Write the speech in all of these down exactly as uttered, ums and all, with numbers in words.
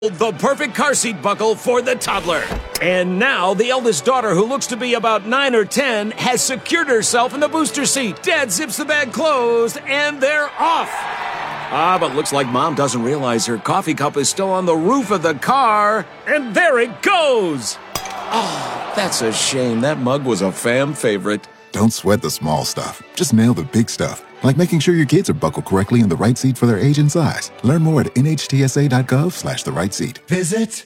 The perfect car seat buckle for the toddler. And now the eldest daughter, who looks to be about nine or ten, has secured herself in the booster seat. Dad zips the bag closed, and they're off. Ah, but looks like Mom doesn't realize her coffee cup is still on the roof of the car. And there it goes. Oh, that's a shame. That mug was a fam favorite. Don't sweat the small stuff. Just nail the big stuff. Like making sure your kids are buckled correctly in the right seat for their age and size. Learn more at nhtsa.gov slash the right seat. Visit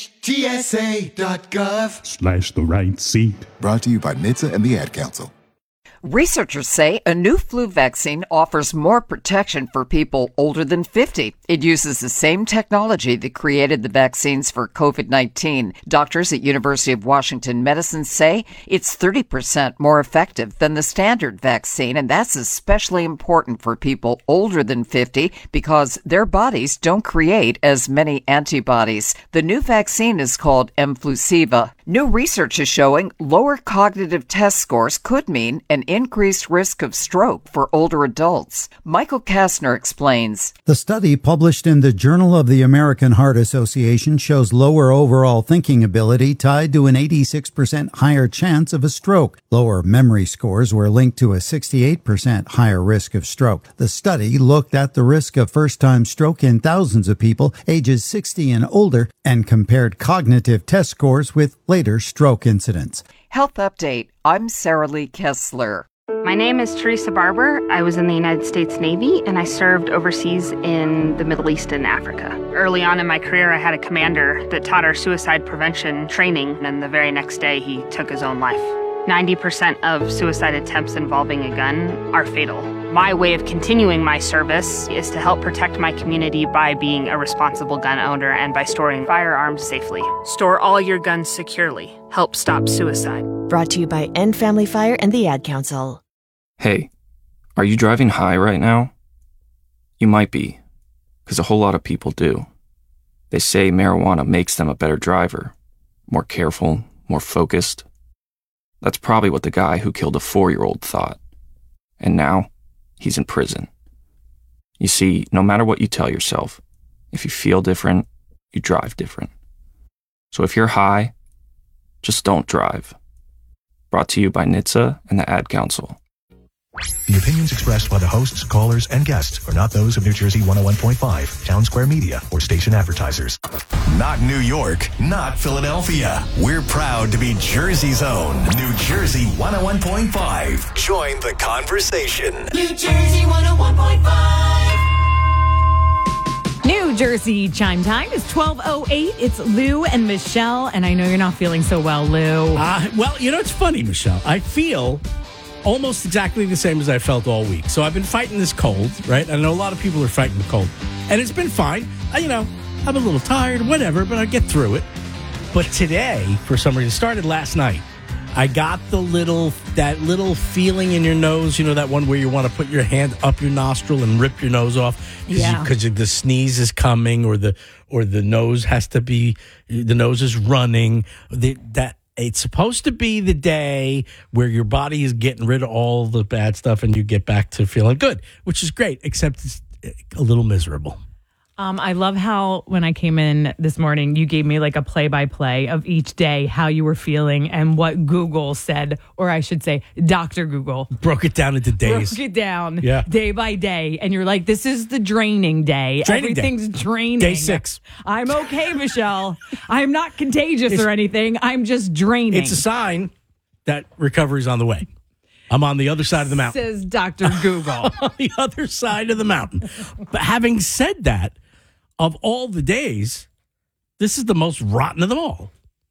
nhtsa.gov slash the right seat. Brought to you by N H T S A and the Ad Council. Researchers say a new flu vaccine offers more protection for people older than fifty. It uses the same technology that created the vaccines for covid nineteen. Doctors at University of Washington Medicine say it's thirty percent more effective than the standard vaccine, and that's especially important for people older than fifty because their bodies don't create as many antibodies. The new vaccine is called Mflusiva. New research is showing lower cognitive test scores could mean an increased risk of stroke for older adults. Michael Kastner explains. The study published in the Journal of the American Heart Association shows lower overall thinking ability tied to an eighty-six percent higher chance of a stroke. Lower memory scores were linked to a sixty-eight percent higher risk of stroke. The study looked at the risk of first-time stroke in thousands of people ages sixty and older and compared cognitive test scores with later stroke incidents. Health Update. I'm Sarah Lee Kessler. My name is Teresa Barber. I was in the United States Navy, and I served overseas in the Middle East and Africa. Early on in my career, I had a commander that taught our suicide prevention training, and the very next day, he took his own life. ninety percent of suicide attempts involving a gun are fatal. My way of continuing my service is to help protect my community by being a responsible gun owner and by storing firearms safely. Store all your guns securely. Help stop suicide. Brought to you by End Family Fire and the Ad Council. Hey, are you driving high right now? You might be, because a whole lot of people do. They say marijuana makes them a better driver, more careful, more focused. That's probably what the guy who killed a four-year-old thought. And now, he's in prison. You see, no matter what you tell yourself, if you feel different, you drive different. So if you're high, just don't drive. Brought to you by N H T S A and the Ad Council. The opinions expressed by the hosts, callers, and guests are not those of New Jersey one oh one point five, Town Square Media, or station advertisers. Not New York, not Philadelphia. We're proud to be Jersey's own New Jersey one oh one point five. Join the conversation. New Jersey one oh one point five. New Jersey chime time is twelve oh eight. It's Lou and Michelle, and I know you're not feeling so well, Lou. Uh, well, you know, it's funny, Michelle. I feel almost exactly the same as I felt all week. So I've been fighting this cold, right? I know a lot of people are fighting the cold, and it's been fine. I, you know, I'm a little tired, whatever, but I get through it. But today, for some reason, it started last night. I got the little, that little feeling in your nose, you know, that one where you want to put your hand up your nostril and rip your nose off because Yeah. the sneeze is coming, or the or the nose has to be, the nose is running. The, that it's supposed to be the day where your body is getting rid of all the bad stuff and you get back to feeling good, which is great, except it's a little miserable. Um, I love how when I came in this morning, you gave me like a play-by-play of each day, how you were feeling and what Google said, or I should say Doctor Google. Broke it down into days. Broke it down Yeah. day by day. And you're like, this is the draining day. Draining day. Everything's draining. Day six. I'm okay, Michelle. I'm not contagious It's- or anything. I'm just draining. It's a sign that recovery's on the way. I'm on the other side of the mountain. Says Doctor Google. On the other side of the mountain. But having said that, of all the days, this is the most rotten of them all.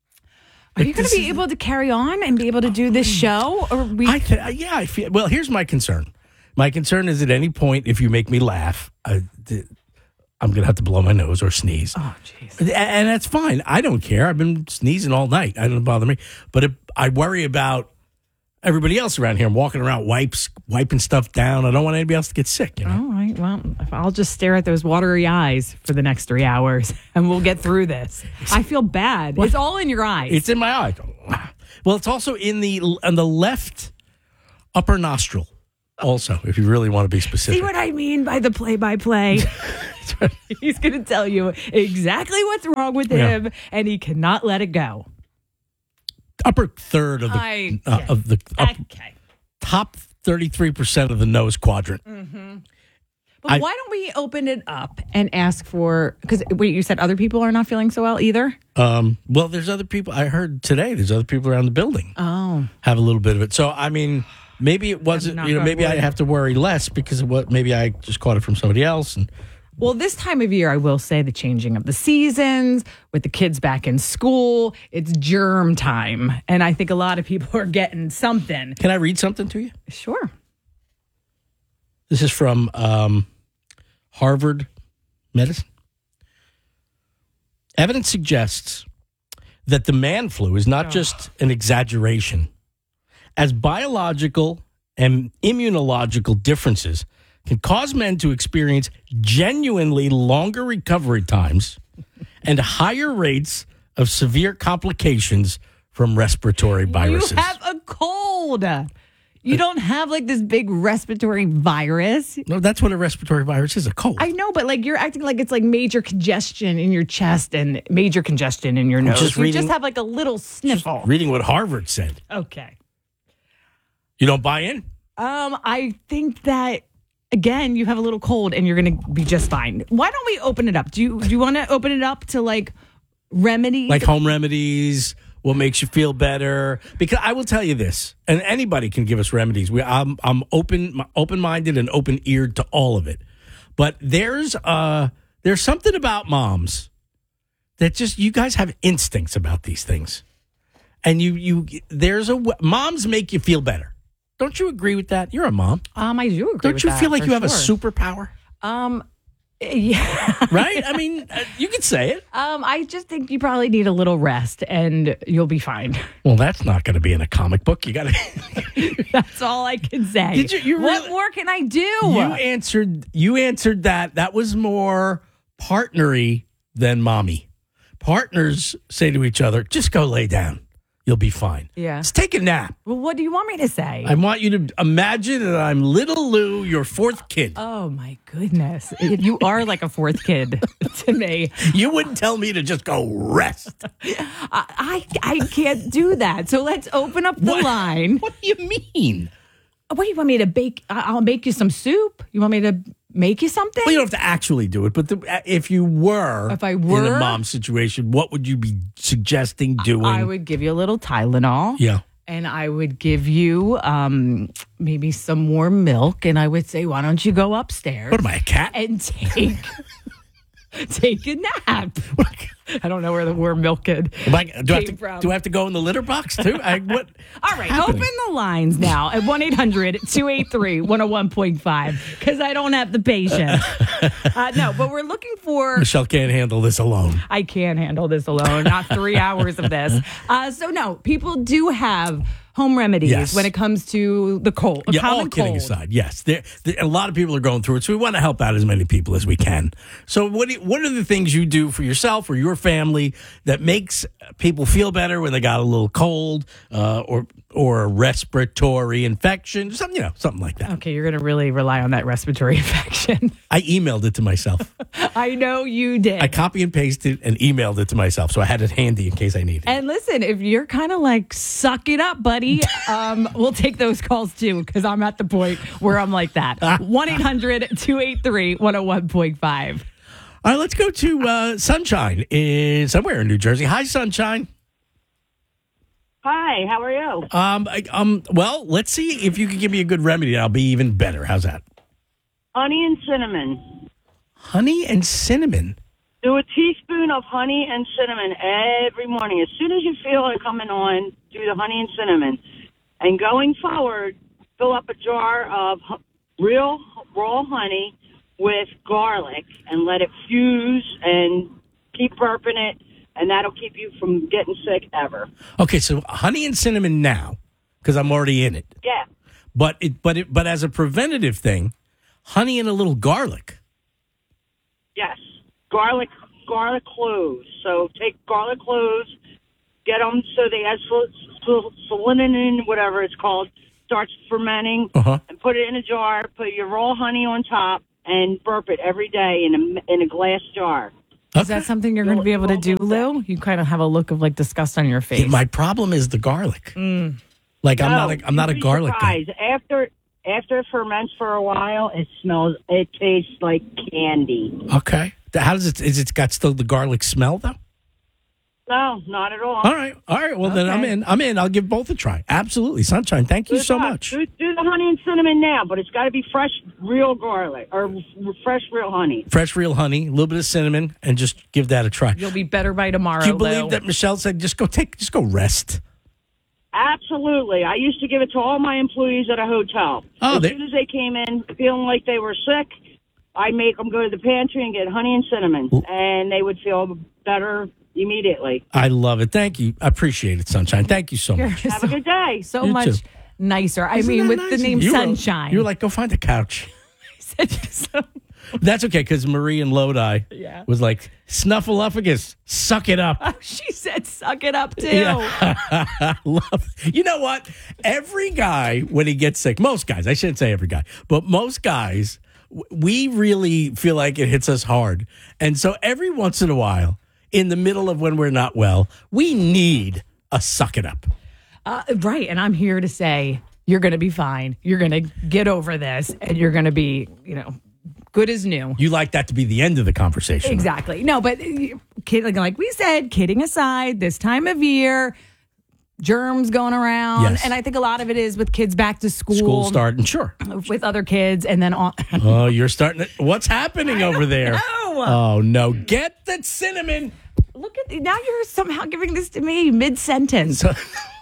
Are you going to be able to carry on and be able to do this show? Or we? I th- yeah, I feel. Well, here's my concern. My concern is at any point, if you make me laugh, I, th- I'm going to have to blow my nose or sneeze. Oh, jeez. And, and that's fine. I don't care. I've been sneezing all night. It doesn't bother me. But it, I worry about everybody else around here. I'm walking around, wipes, wiping stuff down. I don't want anybody else to get sick. You know? All right. Well, I'll just stare at those watery eyes for the next three hours, and we'll get through this. I feel bad. What? It's all in your eyes. It's in my eye. Well, it's also in the on the left upper nostril. Also, if you really want to be specific. See what I mean by the play-by-play? He's going to tell you exactly what's wrong with him, yeah. and he cannot let it go. Upper third of the I, uh, yeah. of the up, okay. top thirty-three percent of the nose quadrant. Mm-hmm. But I, why don't we open it up and ask for, because wait, you said other people are not feeling so well either? Um, well, there's other people. I heard today there's other people around the building. Oh. Have a little bit of it. So, I mean, maybe it wasn't, you know, maybe I have to worry less because of what, maybe I just caught it from somebody else. And Well, this time of year, I will say the changing of the seasons, with the kids back in school, it's germ time. And I think a lot of people are getting something. Can I read something to you? Sure. This is from um, Harvard Medicine. Evidence suggests that the man flu is not oh. just an exaggeration, as biological and immunological differences can cause men to experience genuinely longer recovery times and higher rates of severe complications from respiratory viruses. You have a cold. You don't have like this big respiratory virus. No, that's what a respiratory virus is, a cold. I know, but like you're acting like it's like major congestion in your chest and major congestion in your nose. Just you reading, just have like a little sniffle. Reading what Harvard said. Okay. You don't buy in? Um, I think that, again, you have a little cold and you're going to be just fine. Why don't we open it up? Do you do you want to open it up to like remedies? Like home remedies, what makes you feel better? Because I will tell you this, and anybody can give us remedies. We, I'm I'm open open minded and open eared to all of it. But there's uh there's something about moms that just, you guys have instincts about these things, and you you there's a moms make you feel better. Don't you agree with that? You're a mom. Um, I do agree. Don't with you that, feel like you have sure. a superpower? Um, yeah. Right? I mean, uh, you could say it. Um, I just think you probably need a little rest, and you'll be fine. Well, that's not going to be in a comic book. You got to. That's all I can say. Did you, you what really, more can I do? You answered. You answered that. That was more partnery than mommy. Partners say to each other, "Just go lay down. You'll be fine." Yeah. Let's take a nap. Well, what do you want me to say? I want you to imagine that I'm little Lou, your fourth kid. Oh, my goodness. You are like a fourth kid to me. You wouldn't tell me to just go rest. I, I I can't do that. So let's open up the what? line. What do you mean? What do you want me to bake? I'll make you some soup. You want me to make you something? Well, you don't have to actually do it, but the, if you were, if I were in a mom situation, what would you be suggesting doing? I would give you a little Tylenol. Yeah. And I would give you um, maybe some warm milk, and I would say, why don't you go upstairs? What am I, a cat? And take take a nap. I don't know where the warm milk could I, do, I have to, from. do I have to go in the litter box too? I, what? All right, happening? open the lines now at one eight hundred two eight three one oh one point five because I don't have the patience. Uh, no, but we're looking for... Michelle can't handle this alone. I can't handle this alone. Not three hours of this. Uh, so no, people do have home remedies yes. when it comes to the cold. A yeah, common all kidding cold. aside, yes. There, there, a lot of people are going through it, so we want to help out as many people as we can. So what, do you, what are the things you do for yourself or your family that makes people feel better when they got a little cold uh, or or a respiratory infection, something, you know, something like that? Okay, you're going to really rely on that respiratory infection. I emailed it to myself. I know you did. I copy and pasted and emailed it to myself, so I had it handy in case I needed it. And listen, if you're kind of like, suck it up, buddy, um, we'll take those calls too, because I'm at the point where I'm like that. one eight hundred two eight three one oh one point five. All right, let's go to uh, Sunshine in somewhere in New Jersey. Hi, Sunshine. Hi, how are you? Um, I, um, well, let's see if you can give me a good remedy. I'll be even better. How's that? Honey and cinnamon. Honey and cinnamon. Do a teaspoon of honey and cinnamon every morning. As soon as you feel it coming on, do the honey and cinnamon. And going forward, fill up a jar of real raw honey with garlic and let it fuse and keep burping it, and that'll keep you from getting sick ever. Okay, so honey and cinnamon now, because I'm already in it. Yeah. But it, but it, but as a preventative thing, honey and a little garlic. Yes, garlic, garlic cloves. So take garlic cloves, get them so they have salinity, whatever it's called, starts fermenting, uh-huh. and put it in a jar. Put your raw honey on top, and burp it every day in a, in a glass jar. Is that something you're going to be able to do, Lou? You kind of have a look of like disgust on your face. Yeah, my problem is the garlic. Mm. Like I'm No, not a, I'm not a you'd be garlic guy. surprised. After after it ferments for a while, it smells. It tastes like candy. Okay. How does it? Is it got still the garlic smell though? No, not at all. All right, all right. Well, then I'm Okay. in. I'm in. I'll give both a try. Absolutely, Sunshine. Thank you Do so that. much. Do, do the honey and cinnamon now, but it's got to be fresh, real garlic or f- fresh, real honey. Fresh, real honey, a little bit of cinnamon, and just give that a try. You'll be better by tomorrow. Do you believe Lou. that Michelle said just go take, just go rest? Absolutely. I used to give it to all my employees at a hotel. Oh, as they- soon as they came in feeling like they were sick, I make them go to the pantry and get honey and cinnamon, and they would feel better immediately. I love it. Thank you. I appreciate it, Sunshine. Thank you so You're much. Have a good day. so You much too. nicer. I Isn't mean, that with nice? the name You were- Sunshine. You were like, go find a couch. So- That's okay, because Marie in Lodi Yeah. was like, snuffleupagus, suck it up. Oh, she said, suck it up, too. Yeah. Love. You know what? Every guy, when he gets sick, most guys, I shouldn't say every guy, but most guys, w- we really feel like it hits us hard. And so every once in a while, in the middle of when we're not well, we need a suck it up. Uh, right. And I'm here to say, you're going to be fine. You're going to get over this, and you're going to be, you know, good as new. You like that to be the end of the conversation. Exactly. No, but uh, kid, like, like we said, kidding aside, this time of year, germs going around. Yes. And I think a lot of it is with kids back to school. School starting, sure. With other kids. And then on. Oh, you're starting to, what's happening over there? know. Oh, no. Get the cinnamon. Look at, now you're somehow giving this to me mid sentence. So,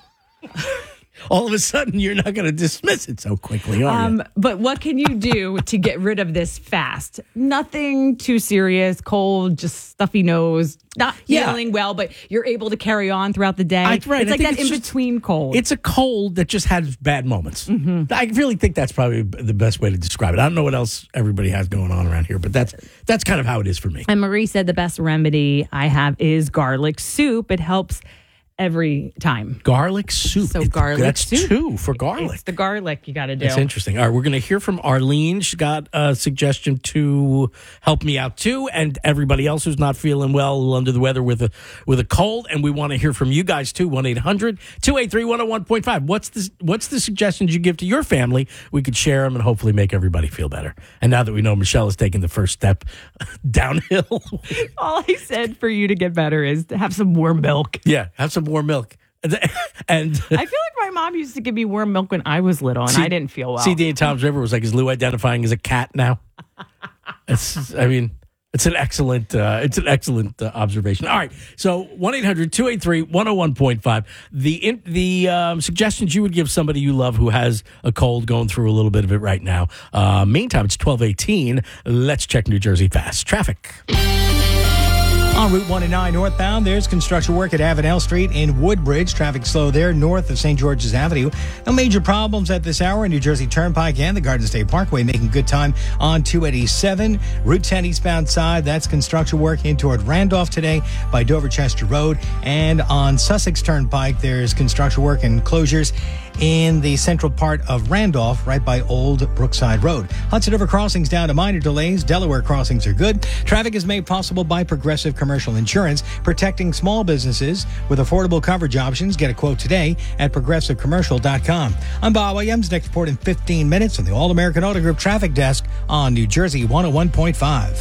all of a sudden, you're not going to dismiss it so quickly, are you? Um, but what can you do to get rid of this fast? Nothing too serious, cold, just stuffy nose, not Yeah. feeling well, but you're able to carry on throughout the day. I- right. It's I like think that it's in just- between cold. It's a cold that just has bad moments. Mm-hmm. I really think that's probably the best way to describe it. I don't know what else everybody has going on around here, but that's that's kind of how it is for me. And Marie said the best remedy I have is garlic soup. It helps every time. Garlic soup. So It- garlic that's soup. two for garlic. It's the garlic you got to do. That's interesting. All right, we're going to hear from Arlene. She's got a suggestion to help me out too, and everybody else who's not feeling well, a little under the weather with a with a cold. And we want to hear from you guys too. one eight hundred two eight three one oh one point five. What's the what's the suggestions you give to your family? We could share them and hopefully make everybody feel better. And now that we know Michelle is taking the first step downhill, All I said for you to get better is to have some warm milk. yeah, have some warm milk. And I feel like my mom used to give me warm milk when I was little, and See- I didn't feel well. C D and Tom's River was like, is Lou identifying as a cat now? It's, I mean, it's an excellent, uh, it's an excellent uh, observation. All right, so one eight hundred two eight three one oh one point five. The in, the um, suggestions you would give somebody you love who has a cold, going through a little bit of it right now. Uh, meantime, it's twelve eighteen. Let's check New Jersey fast traffic. On Route one and nine northbound, there's construction work at Avenel Street in Woodbridge. Traffic slow there north of Saint George's Avenue. No major problems at this hour. New Jersey Turnpike and the Garden State Parkway making good time on two eighty-seven. Route ten eastbound side, that's construction work in toward Randolph today by Dover Chester Road. And on Sussex Turnpike, there's construction work and closures in the central part of Randolph, right by Old Brookside Road. Hudson River crossings down to minor delays. Delaware crossings are good. Traffic is made possible by Progressive Commercial Insurance, protecting small businesses with affordable coverage options. Get a quote today at progressive commercial dot com. I'm Bob Williams. Next report in fifteen minutes on the All-American Auto Group Traffic Desk on New Jersey one oh one point five.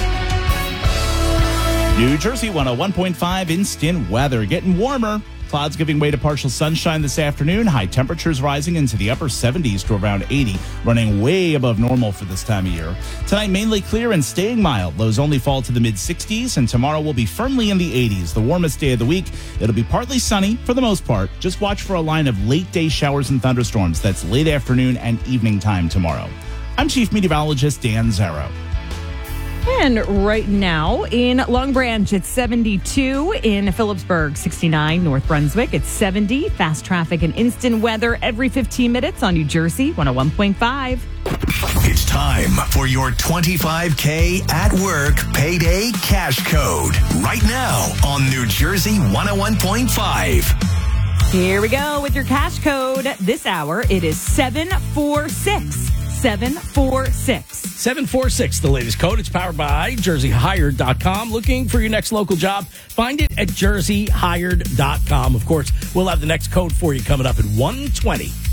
New Jersey one oh one point five instant weather. Getting warmer. Clouds giving way to partial sunshine this afternoon. High temperatures rising into the upper seventies to around eighty, running way above normal for this time of year. Tonight, mainly clear and staying mild. Lows only fall to the mid-sixties, and tomorrow will be firmly in the eighties. The warmest day of the week. It'll be partly sunny for the most part. Just watch for a line of late-day showers and thunderstorms. That's late afternoon and evening time tomorrow. I'm Chief Meteorologist Dan Zarrow. And right now in Long Branch, it's seventy-two. In Phillipsburg, sixty-nine. North Brunswick, it's seventy. Fast traffic and instant weather every fifteen minutes on New Jersey one oh one point five. It's time for your twenty-five K at work payday cash code. Right now on New Jersey one oh one point five. Here we go with your cash code. This hour, it is seven four six seven four six. seven four six, the latest code. It's powered by jersey hired dot com. Looking for your next local job? Find it at jersey hired dot com. Of course, we'll have the next code for you coming up at one twenty.